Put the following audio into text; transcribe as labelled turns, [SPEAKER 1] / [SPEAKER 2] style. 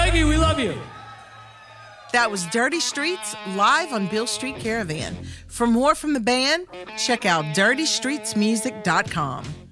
[SPEAKER 1] Thank you. We love you.
[SPEAKER 2] That was Dirty Streets live on Beale Street Caravan. For more from the band, check out dirtystreetsmusic.com.